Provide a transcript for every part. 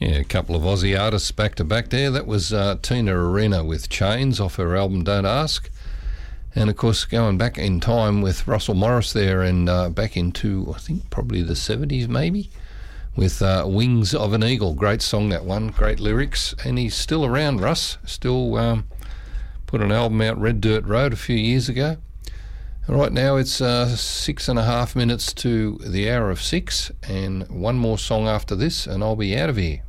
Yeah, a couple of Aussie artists back to back there. That was Tina Arena with Chains off her album Don't Ask. And of course, going back in time with Russell Morris there, and back into, I think, probably the 70s maybe, with Wings of an Eagle. Great song, that one. Great lyrics. And he's still around, Russ. Still put an album out, Red Dirt Road, a few years ago. Right now it's 6.5 minutes to the hour of 6, and one more song after this, and I'll be out of here.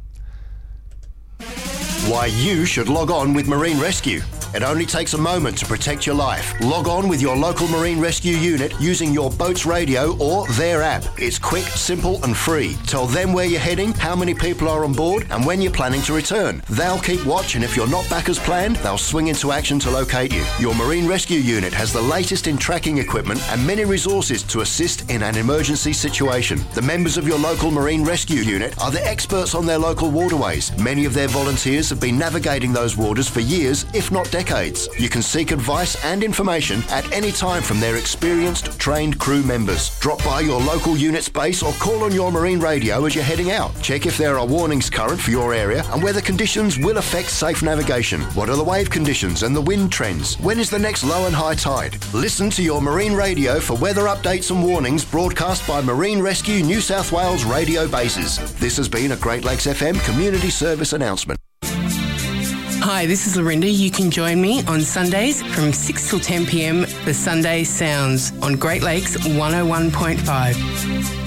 Why you should log on with Marine Rescue. It only takes a moment to protect your life. Log on with your local Marine Rescue unit using your boat's radio or their app. It's quick, simple and free. Tell them where you're heading, how many people are on board and when you're planning to return. They'll keep watch, and if you're not back as planned, they'll swing into action to locate you. Your Marine Rescue unit has the latest in tracking equipment and many resources to assist in an emergency situation. The members of your local Marine Rescue unit are the experts on their local waterways. Many of their volunteers have been navigating those waters for years, if not decades. You can seek advice and information at any time from their experienced, trained crew members. Drop by your local unit's base or call on your marine radio as you're heading out. Check if there are warnings current for your area and whether conditions will affect safe navigation. What are the wave conditions and the wind trends? When is the next low and high tide? Listen to your marine radio for weather updates and warnings broadcast by Marine Rescue New South Wales radio bases. This has been a Great Lakes FM community service announcement. Hi, this is Lorinda. You can join me on Sundays from 6 till 10 p.m. for Sunday Sounds on Great Lakes 101.5.